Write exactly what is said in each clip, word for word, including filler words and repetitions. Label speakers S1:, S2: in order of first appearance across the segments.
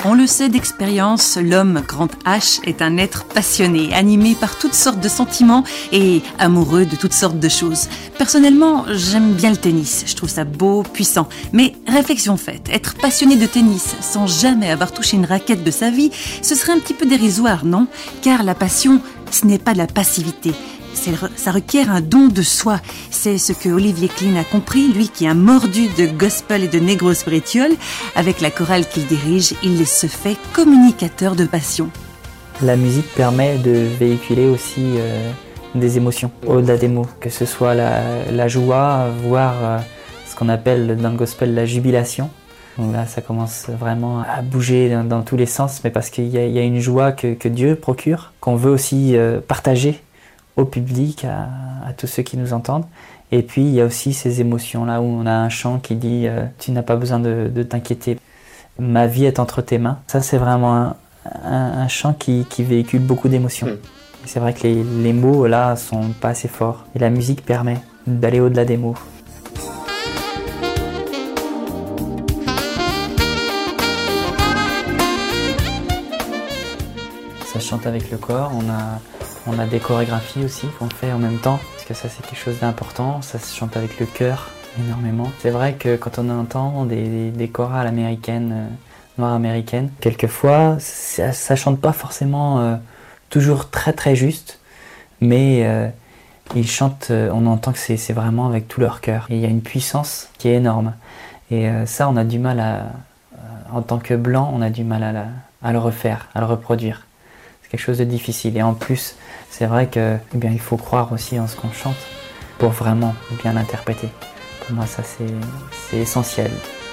S1: On le sait d'expérience, l'homme grand H est un être passionné, animé par toutes sortes de sentiments et amoureux de toutes sortes de choses. Personnellement, j'aime bien le tennis, je trouve ça beau, puissant. Mais réflexion faite, être passionné de tennis sans jamais avoir touché une raquette de sa vie, ce serait un petit peu dérisoire, non ? Car la passion, ce n'est pas de la passivité. C'est, ça requiert un don de soi. C'est ce que Olivier Klein a compris, lui qui est un mordu de gospel et de negro spiritual. Avec la chorale qu'il dirige, il se fait communicateur de passion.
S2: La musique permet de véhiculer aussi euh, des émotions au-delà des mots, que ce soit la, la joie, voire euh, ce qu'on appelle dans le gospel la jubilation. Donc là, ça commence vraiment à bouger dans, dans tous les sens, mais parce qu'il y a, il y a une joie que, que Dieu procure, qu'on veut aussi euh, partager au public, à, à tous ceux qui nous entendent. Et puis il y a aussi ces émotions-là où on a un chant qui dit euh, « Tu n'as pas besoin de, de t'inquiéter, ma vie est entre tes mains ». Ça, c'est vraiment un, un, un chant qui, qui véhicule beaucoup d'émotions. Mm. C'est vrai que les, les mots, là, sont pas assez forts. Et la musique permet d'aller au-delà des mots. Ça chante avec le corps, on a... On a des chorégraphies aussi qu'on fait en même temps, parce que ça c'est quelque chose d'important, ça se chante avec le cœur énormément. C'est vrai que quand on entend des, des, des chorales américaines, euh, noires américaines, quelquefois ça, ça chante pas forcément euh, toujours très très juste, mais euh, ils chantent, euh, on entend que c'est, c'est vraiment avec tout leur cœur. Et il y a une puissance qui est énorme. Et euh, ça on a du mal à, euh, en tant que blanc, on a du mal à, la, à le refaire, à le reproduire. Quelque chose de difficile. Et en plus, c'est vrai que, eh bien, il faut croire aussi en ce qu'on chante pour vraiment bien l'interpréter. Pour moi, ça, c'est, c'est essentiel.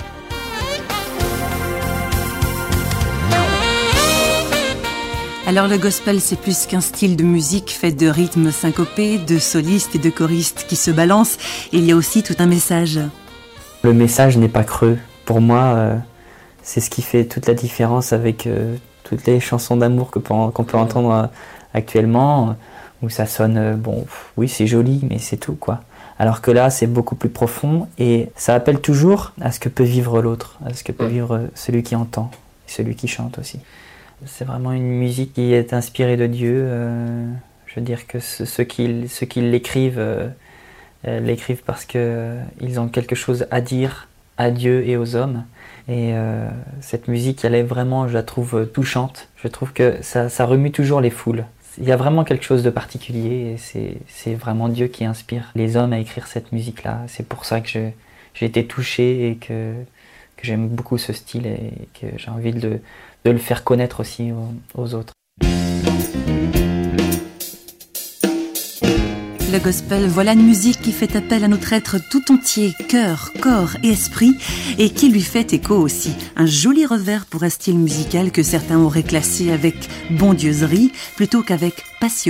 S1: Alors le gospel, c'est plus qu'un style de musique fait de rythmes syncopés, de solistes et de choristes qui se balancent. Il y a aussi tout un message.
S2: Le message n'est pas creux. Pour moi, euh, c'est ce qui fait toute la différence avec... Euh, toutes les chansons d'amour que, qu'on peut entendre actuellement, où ça sonne, bon, oui, c'est joli, mais c'est tout, quoi. Alors que là, c'est beaucoup plus profond et ça appelle toujours à ce que peut vivre l'autre, à ce que peut vivre celui qui entend, celui qui chante aussi. C'est vraiment une musique qui est inspirée de Dieu. Euh, je veux dire que ceux qui, ceux qui l'écrivent, euh, l'écrivent parce qu'ils ont quelque chose à dire à Dieu et aux hommes. Et euh, cette musique, elle est vraiment, je la trouve touchante. Je trouve que ça, ça remue toujours les foules. Il y a vraiment quelque chose de particulier et c'est, c'est vraiment Dieu qui inspire les hommes à écrire cette musique-là. C'est pour ça que je, j'ai été touché et que, que j'aime beaucoup ce style et que j'ai envie de, de le faire connaître aussi aux, aux autres.
S1: Le gospel, voilà une musique qui fait appel à notre être tout entier, cœur, corps et esprit, et qui lui fait écho aussi. Un joli revers pour un style musical que certains auraient classé avec bondieuserie plutôt qu'avec passion.